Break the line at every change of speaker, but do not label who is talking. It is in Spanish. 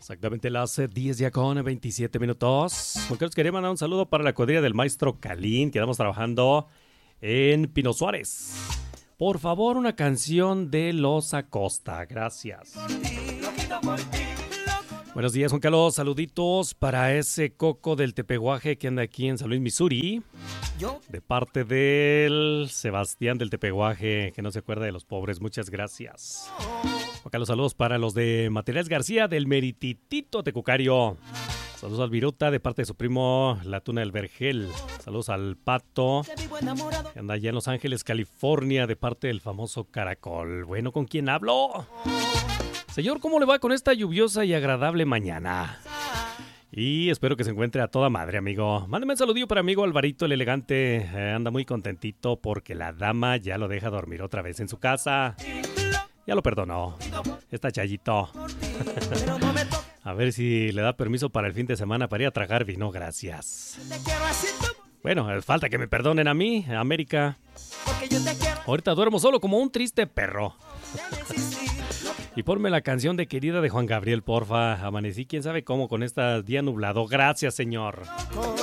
Exactamente las 10 ya con 27 minutos. Porque les quería mandar un saludo para la cuadrilla del maestro Calín, que estamos trabajando en Pino Suárez. Por favor, una canción de Los Acosta. Gracias. Buenos días, Juan Carlos. Saluditos para ese Coco del Tepehuaje que anda aquí en San Luis, Missouri. De parte del Sebastián del Tepehuaje, que no se acuerda de los pobres. Muchas gracias. Acá los saludos para los de Materiales García del Merititito Tecucario. Saludos al Viruta de parte de su primo La Tuna del Vergel. Saludos al Pato, que anda allá en Los Ángeles, California, de parte del famoso Caracol. Bueno, ¿con quién hablo? Señor, ¿cómo le va con esta lluviosa y agradable mañana? Y espero que se encuentre a toda madre, amigo. Mándeme un saludillo para amigo Alvarito el Elegante. Anda muy contentito porque la dama ya lo deja dormir otra vez en su casa. Ya lo perdonó. Está chayito. A ver si le da permiso para el fin de semana para ir a tragar vino. Gracias. Bueno, falta que me perdonen a mí, América. Ahorita duermo solo como un triste perro. Y ponme la canción de Querida de Juan Gabriel, porfa. Amanecí quién sabe cómo con este día nublado. Gracias, señor.